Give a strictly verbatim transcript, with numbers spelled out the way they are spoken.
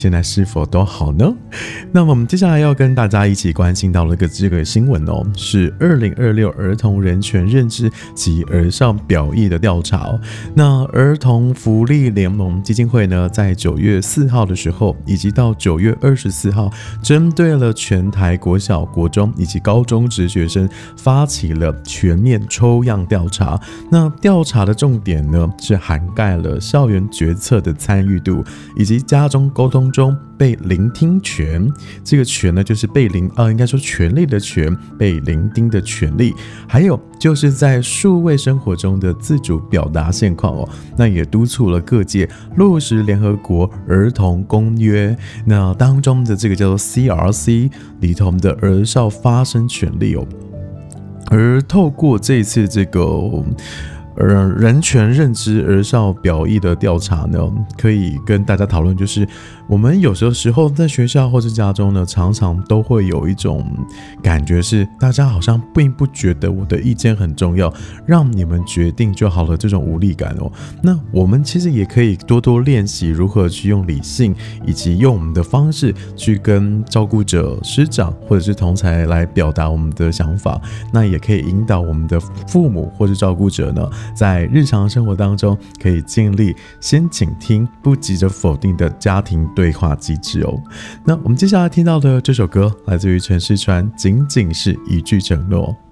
现在是否都好呢？那么我们接下来要跟大家一起关心到了一个这个新闻哦，是二零二六儿童人权认知及儿少表意的调查哦。那儿童福利联盟基金会呢，在九月四号的时候，以及到九月二十四号，针对了全台国小、国中以及高中职学生，发起了全面抽样调查。那调查的重点呢，是涵盖了校园决策的参与度，以及家中沟通中被聆听权，这个权呢就是被聆呃，应该说权利的权，被聆听的权利，还有就是在数位生活中的自主表达现况哦。那也督促了各界落实联合国儿童公约，那当中的这个叫做 C R C 里头的儿少发声权利哦。而透过这一次这个呃，人权认知儿少表意的调查呢，可以跟大家讨论，就是我们有时候时候在学校或是家中呢，常常都会有一种感觉是，大家好像并不觉得我的意见很重要，让你们决定就好了这种无力感哦。那我们其实也可以多多练习如何去用理性，以及用我们的方式去跟照顾者、师长或者是同侪来表达我们的想法。那也可以引导我们的父母或是照顾者呢，在日常生活当中，可以建立先倾听，不急着否定的家庭对话机制哦。那我们接下来听到的这首歌，来自于陈世川，仅仅是一句承诺。